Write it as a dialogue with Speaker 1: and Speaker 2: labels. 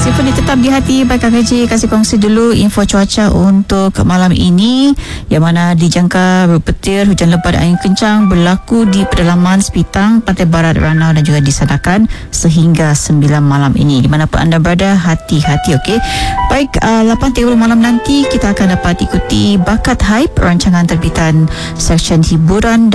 Speaker 1: Simpan tetap di hati. Baik Kak Haji, kasih kongsi dulu info cuaca untuk malam ini, yang mana dijangka berpetir, hujan lebat dan angin kencang berlaku di pedalaman Sepitang, Pantai Barat, Ranau dan juga di Sadakan sehingga 9 malam ini. Di mana pun anda berada, hati-hati, okey. Baik, 8.30 malam nanti kita akan dapat ikuti Bakat Hype, rancangan terbitan Seksyen Hiburan